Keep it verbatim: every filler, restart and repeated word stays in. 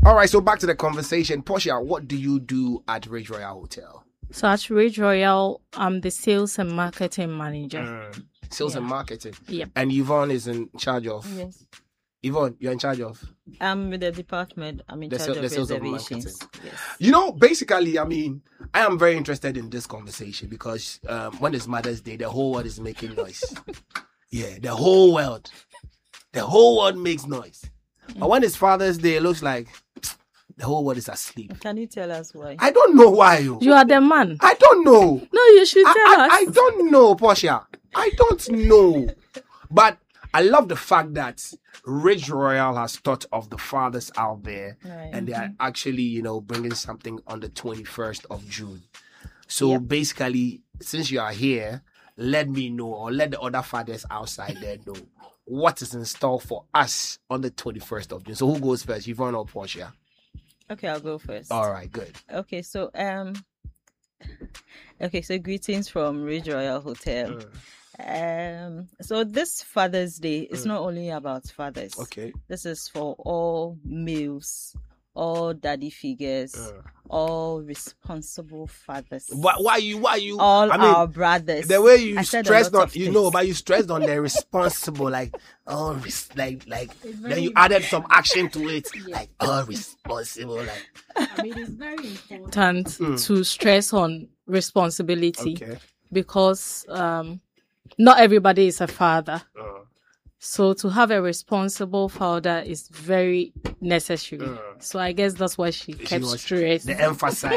All right, so back to the conversation. Portia, what do you do at Ridge Royal Hotel? So at Ridge Royal, I'm the sales and marketing manager. Mm. Sales yeah. and marketing. Yep. And Yvonne is in charge of. Yes. Yvonne, you're in charge of. I'm with the department. I'm in the charge se- of the reservations. Of yes. You know, basically, I mean, I am very interested in this conversation because um, when it's Mother's Day, the whole world is making noise. Yeah, the whole world. The whole world makes noise. Mm. But when it's Father's Day, it looks like the whole world is asleep. Can you tell us why? I don't know why. You, you are the man. I don't know. No, you should tell I, us. I, I don't know, Portia. I don't know. But I love the fact that Ridge Royal has thought of the fathers out there, right. and they are actually, you know, bringing something on the twenty-first of June. So yep. basically, since you are here, let me know, or let the other fathers outside there know what is in store for us on the twenty-first of June. So who goes first, Yvonne or Portia? Okay, I'll go first. All right, good. Okay, so um, okay, so greetings from Ridge Royal Hotel. Mm. Um, so this Father's Day is mm. not only about fathers. Okay. This is for all males, all daddy figures, uh. all responsible fathers. Why, why you, why you? All I mean, our brothers. The way you I stressed on, you know, but you stressed on the responsible, like, oh, res- like, like, then you added some action to it, yeah. like, oh, responsible, like. I mean, it's very important mm. to stress on responsibility okay. because, um, not everybody is a father. Uh. So to have a responsible father is very necessary. Uh. So I guess that's why she kept she stressing. The emphasis.